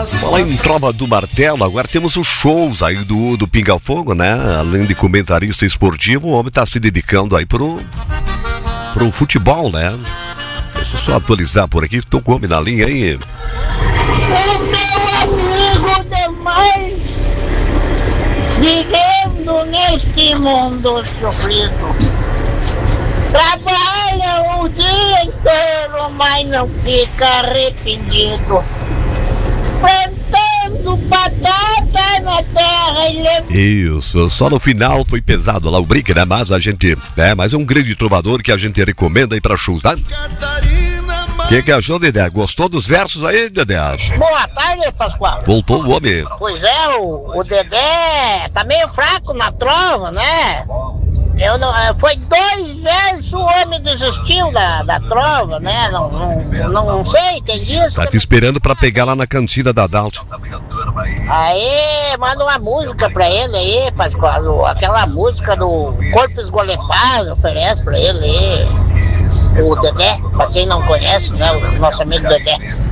Falar em Trova do Martelo, agora temos os shows aí do Pinga Fogo, né? Além de comentarista esportivo, o homem tá se dedicando aí pro futebol, né? Deixa eu só atualizar por aqui, tô com o homem na linha aí. O meu amigo demais, vivendo neste mundo sofrido. Trabalha o dia inteiro, mas não fica arrependido. Plantando batata na terra e levando... Isso, só no final foi pesado lá o brinque, né? Mas a gente... mas é um grande trovador que a gente recomenda aí pra shows, tá? O que achou, Dedé? Gostou dos versos aí, Dedé? Boa tarde, Pascoal. Voltou o homem. Pois é, o Dedé tá meio fraco na trova, né? Foi 2 versos, o homem desistiu da trova, né? Não sei, tem disso. Tá te esperando pra pegar lá na cantina da Dalton. Aí, manda uma música pra ele aí, Pascoal. Aquela música do Corpo Esgolepado, oferece pra ele aí. O Dedé, pra quem não conhece, né? O nosso amigo Dedé.